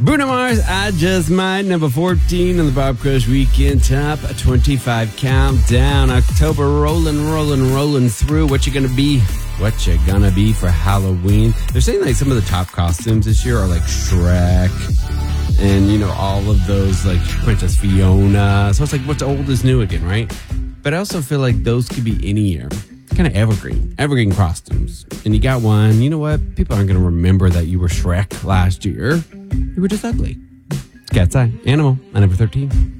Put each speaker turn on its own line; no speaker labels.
Bruno Mars, I Just Might, number 14 on the Bob Crush Weekend Top 25 Countdown. October rolling through. What you gonna be? What you gonna be for Halloween? They're saying like some of the top costumes this year are like Shrek and, all of those like Princess Fiona. So it's like what's old is new again, right? But I also feel like those could be any year. Kind of evergreen costumes. And you got one, you know what? People aren't going to remember that you were Shrek last year. You were just ugly. It's Cat's Eye, Animal, at number 13.